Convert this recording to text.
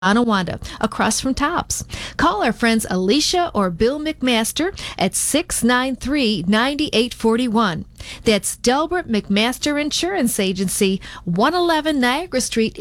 Tonawanda, across from Tops. Call our friends Alicia or Bill McMaster at 693-9841. That's Delbert McMaster Insurance Agency, 111 Niagara Street